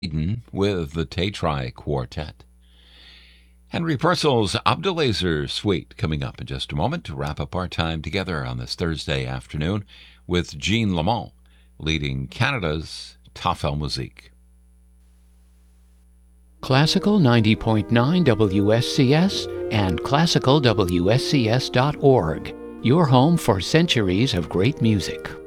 Eden with the Tatry Quartet. Henry Purcell's Abdelazer Suite coming up in just a moment to wrap up our time together on this Thursday afternoon with Jean Lamont leading Canada's Tafel Musique. Classical 90.9 WSCS and classicalwscs.org, your home for centuries of great music.